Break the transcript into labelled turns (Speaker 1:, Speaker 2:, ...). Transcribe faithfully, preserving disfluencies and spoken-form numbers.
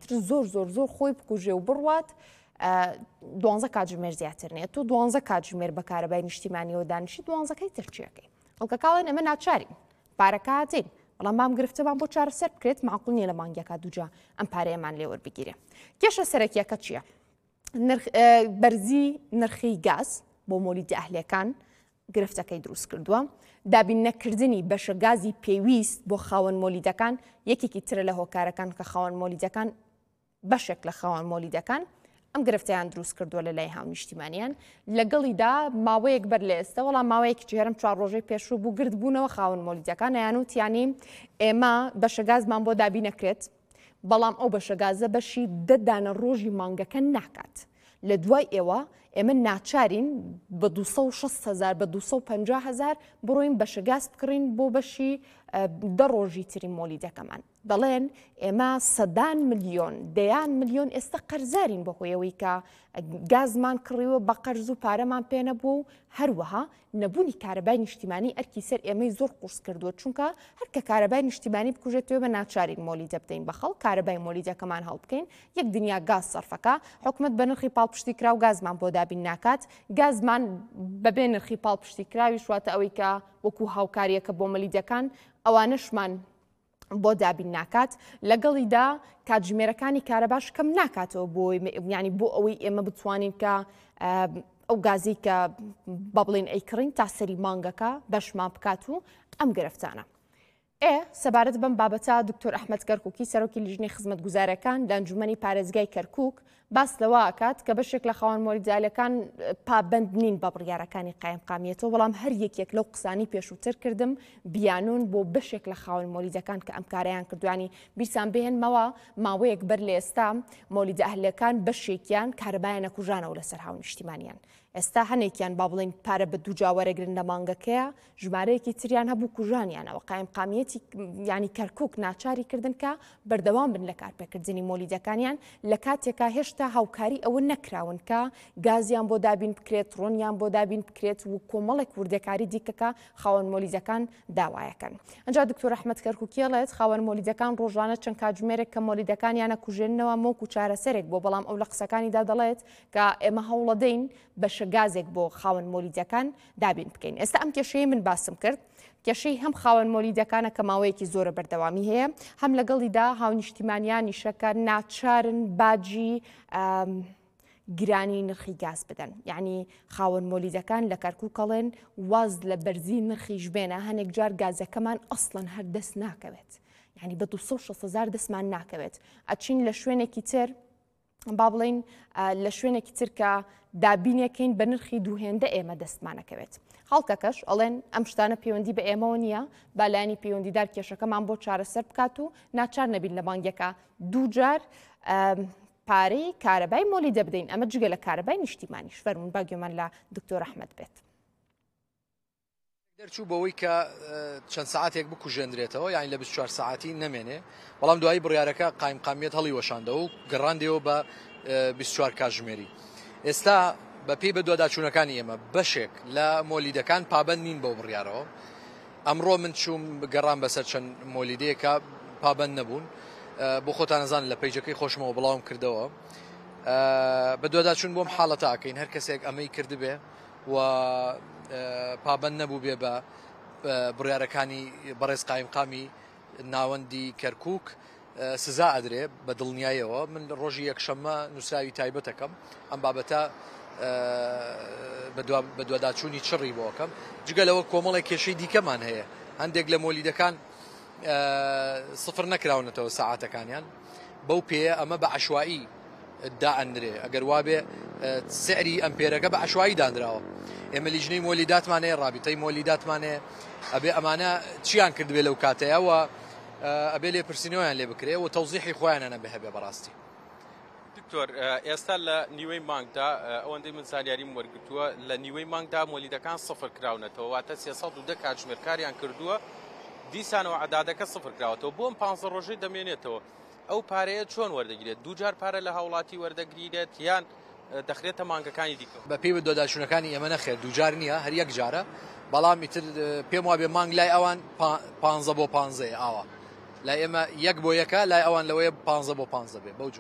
Speaker 1: زۆر زۆر زۆر خۆی بکوژێ و بڕوات دوانزە کاتژمێر زیاتر نێت و دوانزە کاتژمێر بە کارەبای نیشتیمانیەوە دانیشی دوانزەکەی ترچیەکەی ئەڵکەکاڵێن ئەمە ناچارین پارەکە هاتین بەڵام مام گرفتەمان بۆ چارەسەر بکرێت معقول نییە لە مانگیەکە دووجا ئەم پارەیەمان لێ وەربگیرێ. کێشە سەرەکیەکە چییە؟ بەرزی نرخی گاز بۆ مۆلیدی ئەهلەکان گرفتەکەی دروست کردووە. دابین نەکردنی بەشە گازی پێویست بۆ خاوەن مۆلیدەکان یەکێکی ترە لە هۆکارەکان کە خاوەن مۆلیدەکان بەشێک لە خاوەن مۆلیدەکان ئەم گرفتیان دروست کردووە لە لای هاو نیشتیمانیان لەگەڵیدا ماوەیەک بەر لە ئێستا وەڵام ماوەیەکی جێرم چوار ڕۆژەی پێشوو بوو گرت بوونەوە خاوەن مۆلیدەکان یانوتیانی ئێمە بەشە گازمان بۆ دابی نەکرێت بەڵام ئەو بەشە گازە بەشی دەدانە ڕۆژی مانگەکە ناکات لە دوای ئێوە ئێمە ناچارین بە دووسە و شەست هەزار بە دووسە و پەنجا هەزار بڕۆین بەشە گاز بکڕین بۆ بەشی دە ڕۆژی تری مۆلیدەکەمان دەڵێن ئێمە سەدان ملیۆن دەیان ملیۆن ئێستا قەرزارین بە هۆیەوەی کە گازمان کڕیوە بە قەرز و پارەمان پێ نەبوو و هەروەها نەبوونی کارەبای نیشتیمانی ئەرکی سەر ئێمەی زۆر قورس کردووە چونکە هەرکە کارەبای نیشتیمانی بکوژێتەوە بە ناچارین مۆلیدە بدەین بە خەڵک کارەبای مۆلیدەکەمان هەڵ بکەین یەک دنیا گاز سەرفەکە حکومت بە نرخی پاڵپشتی کرا و گازمان بۆ دابین ناکات گازمان بەبێ نرخی پاڵپشتی کراوی شواتە ئەوەی کە وەکو هاوکاریەکە بۆ مەلیدەکان ئەوانەشمان بۆ دابین ناکات لەگەڵیدا کاتژمێرەکانی کارەباش کەم ناکاتەوە بۆ ینی بۆ ئەوەی ئێمە بتوانین کە ئەو گازی کە بە بڵێن ئەیکڕین تا سەری مانگەکە بەشمان بکات و ئەم گرفتانە. ئێ سەبارەت بەم بابەتە دکتۆر ئەحمەد کەرکووکی سەرۆکی لیژنەی خزمەتگوزارەکان لە ئەنجومەنی پارێزگای کەرکووک باس لەوە ئاکات کە بەشێک لە خاوەن مۆلیدەکان پابەند نین بە بڕیارەکانی قایمقامیەتەوە بەڵام هەر یەکێک لەو قسانی پێشووتر کردم بیانون بۆ بەشێک لە خاوەن مۆلیدەکان کە ئەم کارەیان کردوانی بیرسان بهێنمەوە ماوەیەک بەر لە ئێستا مۆلیدە ئەهلەکان بەشێکیان کارەبایان نەکوژانەوە لەسەر هاو نیشتیمانیان ئێستا هەنێکیان با بڵێن پارە بە دوو جاوەرەگرن لە مانگەکەیە ژمارەیەکی تریان هەبوو کوژانیانەوە قایمقامیەتی ینی کەرکووک ناچاری کردن کە بەردەوام بن لە کارپێکردنی مۆلیدەکانیان لە کاتێکا هێشتا هاوکاری ئەوە نەکراون کە گازیان بۆ دابین بکرێت ڕۆنیان بۆ دابین بکرێت و کۆمەڵێک وردەکاری دیکەکە خاوەن مۆلیدەکان داوایەکەن. ئەنجا دکتۆر ئەحمەد کەرکووکیڵێت خاوەن مۆلیدەکان ڕۆژانە چەند کاتژمێرێک کە مۆلیدەکانیانە کوژێننەوە مۆک و چارەسەرێک بۆ بەڵام ئەو لە قسەکانیدا دەڵێت کە ئێمە هەوڵەدەین بەشە گازێک بۆ خاوەن مۆلیدەکان دابین بکەین. ئێستا ئەم کێشەیە من باسم کرد کێشەی هەم خاوەن مۆلیدەکانە کە ماوەیەکی زۆرە بەردەوامی هەیە هەم لەگەڵیدا هاو نیشتیمانیانی شەکە ناچارن باجی گرانی نرخی گاز بدەن یعنی خاوەن مۆلیدەکان لە کەرکووکەڵێن واز لە بەرزی نرخیش بێنە هەنێک جار گازەکەمان ئەسڵەن هەر دەست ناکەوێت یعنی بە دووسە و شەست هەزار دەستمان ناکەوێت ئەچین لە شوێنێکی تر با بڵین لە شوێنێکی تر کە دابینەکەین بە نرخی دووهێندە ئێمە دەستمانەکەوێت خەڵکەکەش ئەڵێن ئەم شتانە پەیوەندی بە ئێمەوە نییە بالانی پەیوەندیدار کێشەکەمان بۆ چارەسەر بکات و ناچار نەبین لە بانگەکە دوو جار پارەی کارەبای مۆلیدە بدەین ئەمە جگە لە کارەبای نیشتیمانیش فەرمون باگوێمان لە دکتۆر ئەحمەد بێت.
Speaker 2: دەرچوو بەوەی کە چەند ساعتێک بکوژێنرێتەوە یانی لە بیست و چوار ساعتی نەمێنێ بەڵام دوایی بڕیارەکە قایمقامیەت هەڵی وەشاندەوە و گەڕاندەوە بە بیست و چوار کاتژمێری. ئێستا بە پێی بە دوواداچوونەکانی ئێمە بەشێک لە مۆلیدەکان پابەند نین بۆ بڕیارەوە ئەمڕۆ من چوم گەڕام بەسەر چەند مۆلیدەیەکە پابەند نەبوون بۆ خۆتان نەزان لە پەیجەکەی خۆشمەوە بڵاوم کردەوە بە دوواداچوون بۆم حاڵەتە ئاکەین هەر کەسێک ئەمەی کردبێ و پابەند نەبوو بێ بە بڕیارەکانی بەڕێز قایمقامی ناوەندی کەرکووک سزا ئەدرێ بە دڵنیاییەوە من ڕۆژی یەکشەممە نووسراوی تایبەتەکەم ئەم بابەتە بە دوواداچوونی چڕی بۆکەم جگە لەوە کۆمەڵی کێشەی دیکەمان هەیە هەندێک لە مۆلیدەکان سفر نەکراونەتەوە ساعاتەکانیان بەو پێەیە ئەمە بە عەشوایی دائەنرێ ئەگەر وابێ سعری ئەمپێرەکە بە عەشوایی دانراوە ئێمە لیژنەی مۆلیداتمانەیە ڕابطەی مۆلیداتمانەیە ئەبێ ئەمانە چیان کردبێ لەو کاتەیەوە ئەبێ لێ پرسیینەوەیان لێ بکرێ و تەوزیحی خۆیانە بە هەبێ بەڕاستی.
Speaker 3: دکتۆر ئێستا لە نیوەی مانگدا ئەوەندەی من زانیاریم وەرگتووە لە نیوەی مانگدا مۆلیدەکان سفر کراونەتەوە واتە سێسەد و دە کاتژمێرکاریان کردووە دیسانەوە عەدادەکە سفر کراوەتەوە بۆم پانزە ڕۆژەی دەمێنێتەوە ئەو پارەیە چۆن وەردەگرێت دووجار پارە لە هاوڵاتی وەردەگریرێت یان دەخرێتە مانگەکانی دیکە
Speaker 2: بە پێی بە دوواداچوونەکانی ئێمە نەخێر دووجار نییە هەر یەک جارە بەڵام ئیتر پێم وابێ مانگ لای ئەوان پانزە بۆ پانزەیە ئاوا لای ئێمە یەک بۆ یەکە لای ئەوان لەوەیە پانزە بۆ پانزە بێ بەو